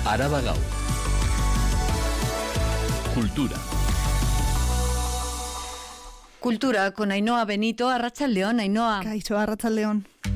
Araba Gaur. Cultura. Cultura con Ainhoa Benito. Arratsaldeon, Ainhoa. Kaixo, arratsaldeon.